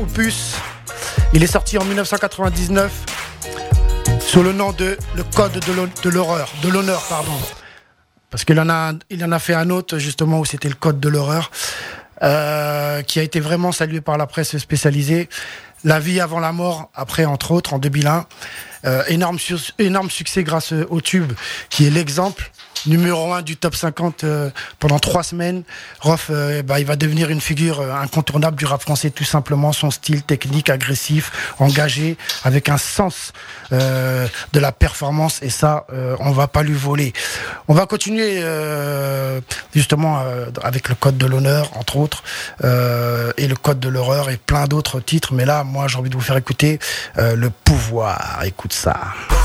opus. Il est sorti en 1999 sous le nom de Le Code de l'honneur, pardon. Parce qu'il en a fait un autre justement où c'était Le Code de l'horreur, qui a été vraiment salué par la presse spécialisée. La vie avant la mort, après entre autres en 2001. Énorme succès grâce au tube qui est l'exemple numéro 1 du top 50 pendant 3 semaines. Rof, il va devenir une figure incontournable du rap français, tout simplement. Son style technique, agressif, engagé, avec un sens de la performance, et ça, on va pas lui voler. On va continuer justement avec Le Code de l'honneur, entre autres, et Le Code de l'horreur et plein d'autres titres. Mais là, moi, j'ai envie de vous faire écouter Le Pouvoir. Écoute ça.